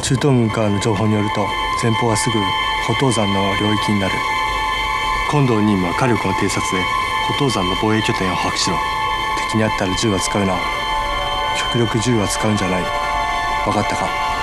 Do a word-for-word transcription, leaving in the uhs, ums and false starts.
中東軍からの情報によると、前方はすぐ虎頭山の領域になる。今度の任務は火力の偵察で虎頭山の防衛拠点を把握しろ。敵にあったら銃は使うな。極力銃は使うんじゃない。分かったか。